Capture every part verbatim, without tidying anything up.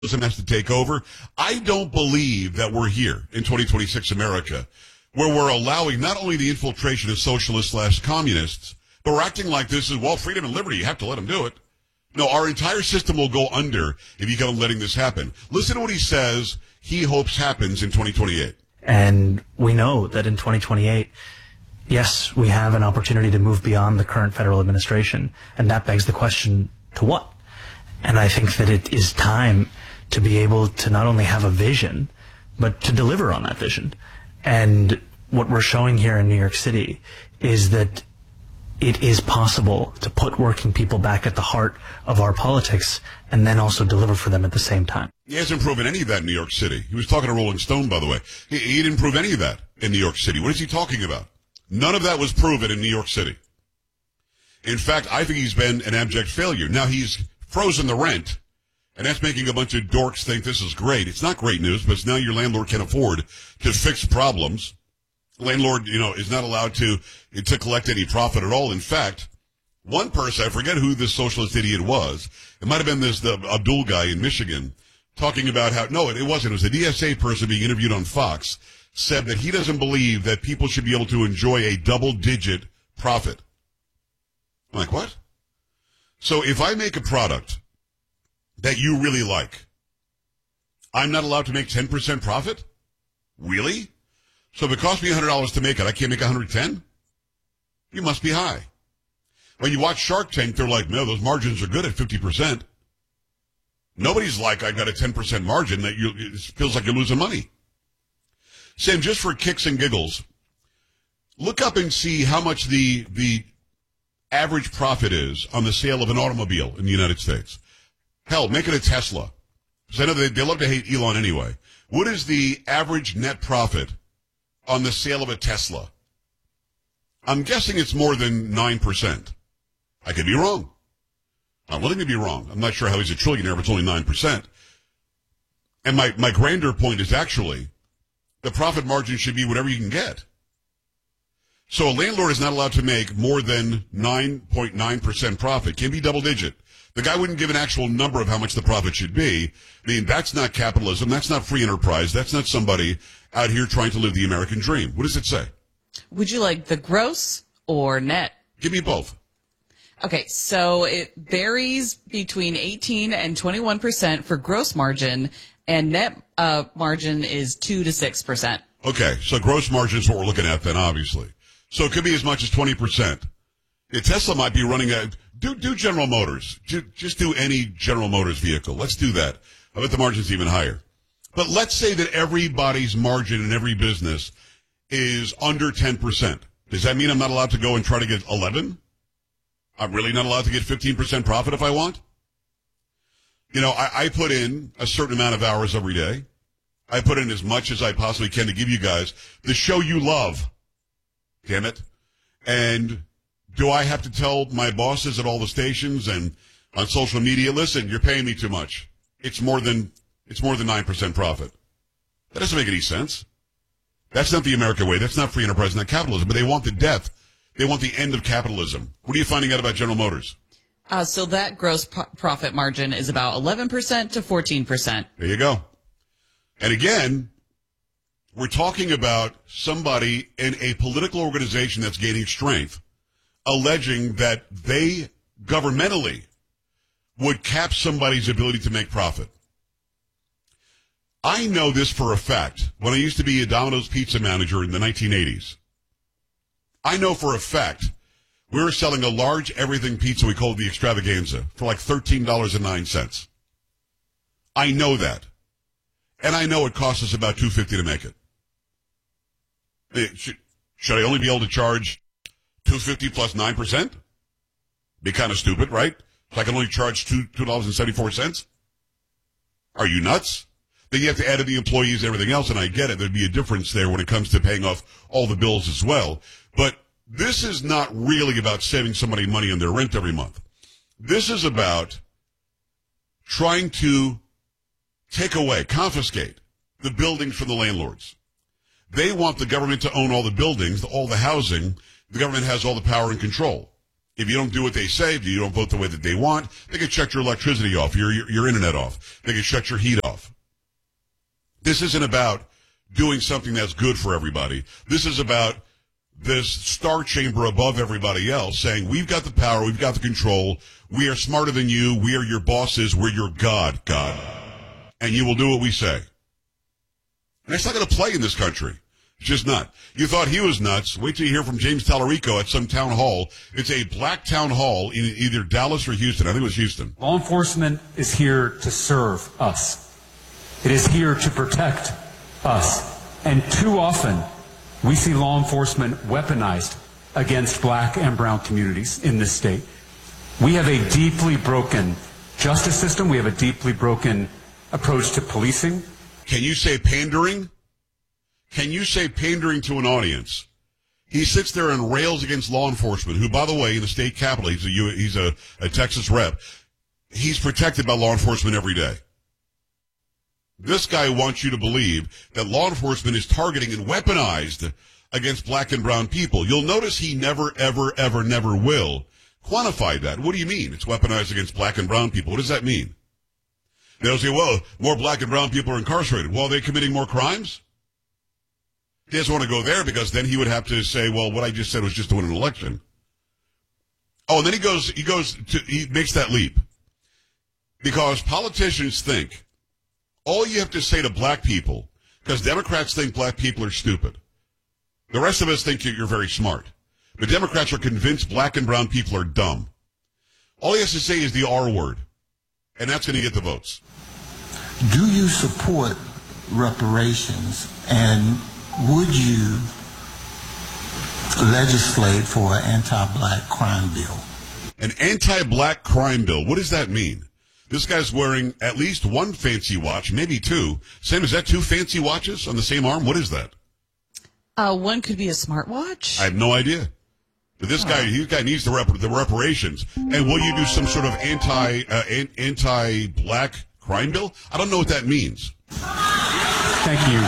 has to take over. I don't believe that we're here in twenty twenty-six America where we're allowing not only the infiltration of socialists slash communists, but we're acting like this is, well, freedom and liberty. You have to let them do it. No, our entire system will go under if you keep letting this happen. Listen to what he says he hopes happens in twenty twenty-eight. And we know that in twenty twenty-eight, yes, we have an opportunity to move beyond the current federal administration. And that begs the question, to what? And I think that it is time to be able to not only have a vision, but to deliver on that vision. And what we're showing here in New York City is that it is possible to put working people back at the heart of our politics and then also deliver for them at the same time. He hasn't proven any of that in New York City. He was talking to Rolling Stone, by the way. He, he didn't prove any of that in New York City. What is he talking about? None of that was proven in New York City. In fact, I think he's been an abject failure. Now, he's frozen the rent, and that's making a bunch of dorks think this is great. It's not great news, but now your landlord can afford to fix problems. Landlord, you know, is not allowed to, to collect any profit at all. In fact, one person, I forget who this socialist idiot was, it might have been this the Abdul guy in Michigan, talking about how, no, it, it wasn't. It was a D S A person being interviewed on Fox, said that he doesn't believe that people should be able to enjoy a double-digit profit. I'm like, what? So if I make a product that you really like, I'm not allowed to make ten percent profit? Really? So if it costs me one hundred dollars to make it, I can't make one hundred ten dollars? You must be high. When you watch Shark Tank, they're like, no, those margins are good at fifty percent. Nobody's like, I got a ten percent margin that you, it feels like you're losing money. Sam, just for kicks and giggles, look up and see how much the, the average profit is on the sale of an automobile in the United States. Hell, make it a Tesla. Because I know they, they love to hate Elon anyway. What is the average net profit on the sale of a Tesla? I'm guessing it's more than nine percent. I could be wrong. I'm willing to be wrong. I'm not sure how he's a trillionaire if it's only nine percent. And my, my grander point is actually the profit margin should be whatever you can get. So a landlord is not allowed to make more than nine point nine percent profit. Can be double digit. The guy wouldn't give an actual number of how much the profit should be. I mean, that's not capitalism. That's not free enterprise. That's not somebody out here trying to live the American dream. What does it say? Would you like the gross or net? Give me both. Okay, so it varies between eighteen and twenty-one percent for gross margin, and net uh, margin is two to six percent. Okay, so gross margin is what we're looking at then, obviously. So it could be as much as twenty percent. Yeah, Tesla might be running a, do, do General Motors. Just do any General Motors vehicle. Let's do that. I bet the margin's even higher. But let's say that everybody's margin in every business is under ten percent. Does that mean I'm not allowed to go and try to get eleven? I'm really not allowed to get fifteen percent profit if I want? You know, I, I put in a certain amount of hours every day. I put in as much as I possibly can to give you guys the show you love. Damn it. And do I have to tell my bosses at all the stations and on social media, listen, you're paying me too much. It's more than, it's more than nine percent profit. That doesn't make any sense. That's not the American way. That's not free enterprise, not capitalism. But they want the death. They want the end of capitalism. What are you finding out about General Motors? Uh, so that gross pro- profit margin is about eleven percent to fourteen percent. There you go. And again, we're talking about somebody in a political organization that's gaining strength, alleging that they governmentally would cap somebody's ability to make profit. I know this for a fact. When I used to be a Domino's pizza manager in the nineteen eighties, I know for a fact we were selling a large everything pizza we called the Extravaganza for like thirteen dollars and nine cents. I know that. And I know it costs us about two dollars and fifty cents to make it. Should, should I only be able to charge two dollars and fifty cents plus nine percent? Be kind of stupid, right? So I can only charge two dollars and seventy-four cents? Are you nuts? Then you have to add in the employees and everything else, and I get it. There'd be a difference there when it comes to paying off all the bills as well. But this is not really about saving somebody money on their rent every month. This is about trying to take away, confiscate the buildings from the landlords. They want the government to own all the buildings, all the housing. The government has all the power and control. If you don't do what they say, if you don't vote the way that they want, they can shut your electricity off, your, your, your internet off. They can shut your heat off. This isn't about doing something that's good for everybody. This is about this star chamber above everybody else saying, we've got the power, we've got the control, we are smarter than you, we are your bosses, we're your God, God. And you will do what we say. And it's not going to play in this country. It's just not. You thought he was nuts. Wait till you hear from James Tallarico at some town hall. It's a black town hall in either Dallas or Houston. I think it was Houston. Law enforcement is here to serve us. It is here to protect us. And too often, we see law enforcement weaponized against black and brown communities in this state. We have a deeply broken justice system. We have a deeply broken approach to policing. Can you say pandering? Can you say pandering to an audience? He sits there and rails against law enforcement, who, by the way, in the state capitol, he's a, he's a, a Texas rep. He's protected by law enforcement every day. This guy wants you to believe that law enforcement is targeting and weaponized against black and brown people. You'll notice he never, ever, ever, never will quantify that. What do you mean it's weaponized against black and brown people? What does that mean? They'll say, well, more black and brown people are incarcerated. Well, are they committing more crimes? He doesn't want to go there because then he would have to say, well, what I just said was just to win an election. Oh, and then he goes, he goes to, he makes that leap. Because politicians think all you have to say to black people, because Democrats think black people are stupid. The rest of us think you're very smart. But Democrats are convinced black and brown people are dumb. All he has to say is the R word, and that's going to get the votes. Do you support reparations, and would you legislate for an anti-black crime bill? An anti-black crime bill. What does that mean? This guy's wearing at least one fancy watch, maybe two. Sam, is that two fancy watches on the same arm? What is that? Uh, one could be a smartwatch. I have no idea. But this guy, this guy needs the, rep- the reparations. And will you do some sort of anti, uh, an- anti-black crime bill? I don't know what that means. Thank you.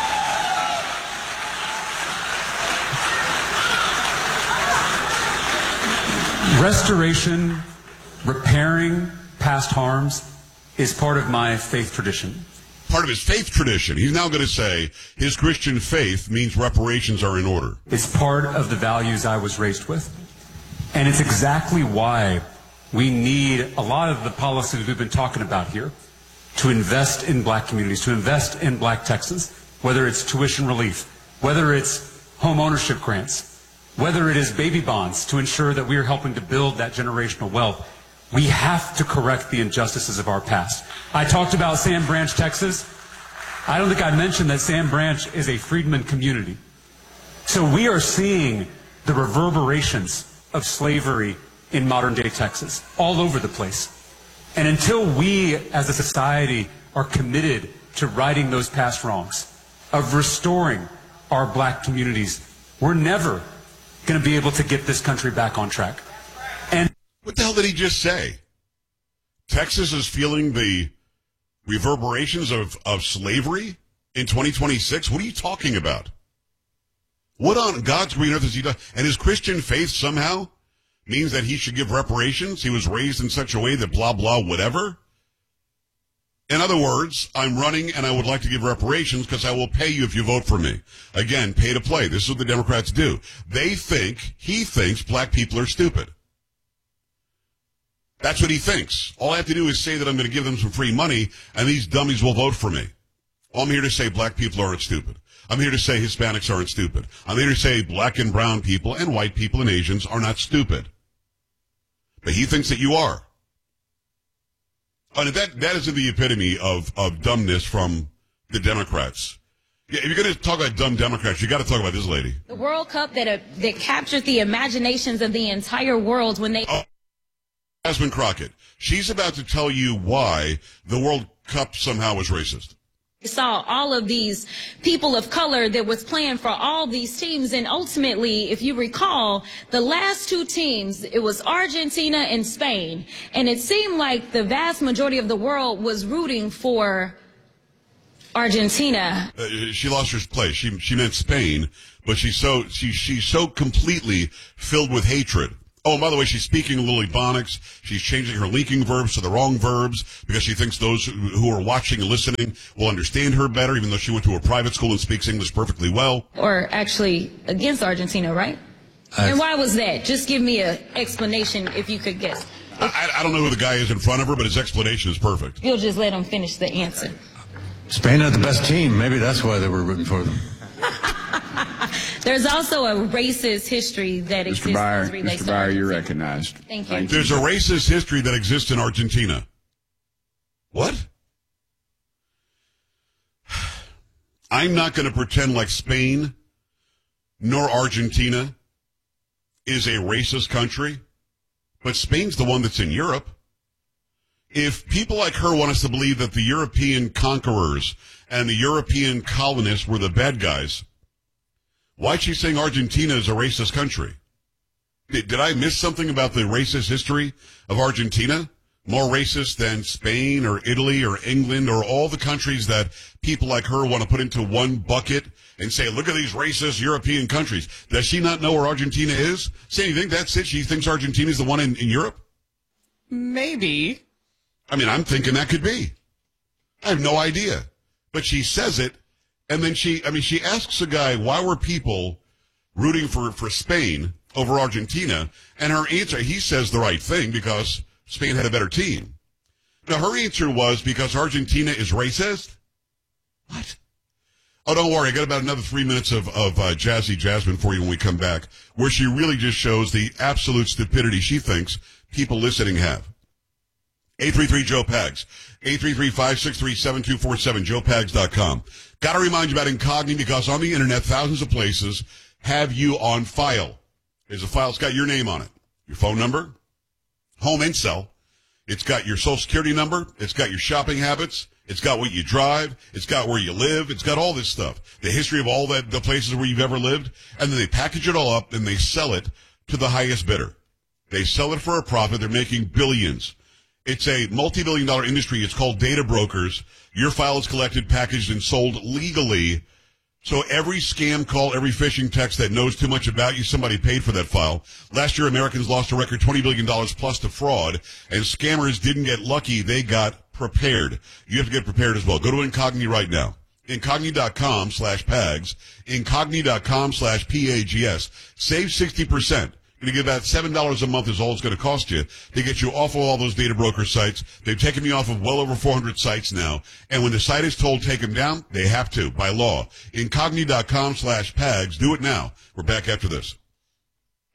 Restoration, repairing past harms is part of my faith tradition. Part of his faith tradition. He's now going to say his Christian faith means reparations are in order. It's part of the values I was raised with. And it's exactly why we need a lot of the policies we've been talking about here to invest in black communities, to invest in black Texans, whether it's tuition relief, whether it's home ownership grants, whether it is baby bonds to ensure that we are helping to build that generational wealth. We have to correct the injustices of our past. I talked about Sam Branch, Texas. I don't think I mentioned that Sam Branch is a freedman community. So we are seeing the reverberations of slavery in modern-day Texas all over the place. And until we, as a society, are committed to righting those past wrongs, of restoring our black communities, we're never going to be able to get this country back on track. And what the hell did he just say? Texas is feeling the reverberations of, of slavery in twenty twenty-six? What are you talking about? What on God's green earth has he done? And his Christian faith somehow means that he should give reparations? He was raised in such a way that blah, blah, whatever? In other words, I'm running and I would like to give reparations because I will pay you if you vote for me. Again, pay to play. This is what the Democrats do. They think, he thinks black people are stupid. That's what he thinks. All I have to do is say that I'm going to give them some free money, and these dummies will vote for me. I'm here to say black people aren't stupid. I'm here to say Hispanics aren't stupid. I'm here to say black and brown people and white people and Asians are not stupid. But he thinks that you are. And that, that is the epitome of, of dumbness from the Democrats. Yeah, if you're going to talk about dumb Democrats, you got to talk about this lady. The World Cup that, uh, that captured the imaginations of the entire world when they... Oh. Jasmine Crockett. She's about to tell you why the World Cup somehow was racist. saw all of these people of color that was playing for all these teams. And ultimately, if you recall, the last two teams, it was Argentina and Spain. And it seemed like the vast majority of the world was rooting for Argentina. Uh, she lost her place. She she meant Spain, but she's so she she's so completely filled with hatred Oh, and by the way, she's speaking a little Ebonics. She's changing her linking verbs to the wrong verbs because she thinks those who are watching and listening will understand her better, even though she went to a private school and speaks English perfectly well. Or actually against Argentina, right? I, and why was that? Just give me an explanation if you could guess. I, I don't know who the guy is in front of her, but his explanation is perfect. You'll just let him finish the answer. Spain had the best team. Maybe that's why they were rooting for them. There's also a racist history that exists. Mister Byer, as relates Mister to Byer, Argentina. you're recognized. Thank you. There's a racist history that exists in Argentina. What? I'm not going to pretend like Spain nor Argentina is a racist country, but Spain's the one that's in Europe. If people like her want us to believe that the European conquerors and the European colonists were the bad guys, why is she saying Argentina is a racist country? Did, did I miss something about the racist history of Argentina? More racist than Spain or Italy or England or all the countries that people like her want to put into one bucket and say, look at these racist European countries. Does she not know where Argentina is? Say, you think that's it? She thinks Argentina is the one in, in Europe? Maybe. I mean, I'm thinking that could be. I have no idea. But she says it, and then she, I mean, she asks a guy, why were people rooting for, for Spain over Argentina? And her answer, he says the right thing because Spain had a better team. Now, her answer was because Argentina is racist? What? Oh, don't worry. I got about another three minutes of, of uh, Jazzy Jasmine for you when we come back, where she really just shows the absolute stupidity she thinks people listening have. eight three three Joe Pags. eight three three, five six three, seven two four seven, joe pags dot com. Got to remind you about Incogni because on the internet, thousands of places have you on file. There's a file. It's got your name on it, your phone number, home and cell. It's got your social security number. It's got your shopping habits. It's got what you drive. It's got where you live. It's got all this stuff. The history of all that, the places where you've ever lived. And then they package it all up and they sell it to the highest bidder. They sell it for a profit. They're making billions. It's a multi-billion dollar industry. It's called data brokers. Your file is collected, packaged, and sold legally. So every scam call, every phishing text that knows too much about you, somebody paid for that file. Last year, Americans lost a record twenty billion dollars plus to fraud, and scammers didn't get lucky. They got prepared. You have to get prepared as well. Go to Incogni right now. Incogni.com slash PAGS. Incogni.com slash P A G S. Save sixty percent. You're going to get about seven dollars a month is all it's going to cost you to get you off of all those data broker sites. They've taken me off of well over four hundred sites now. And when the site is told take them down, they have to by law. Incogni.com slash PAGS. Do it now. We're back after this.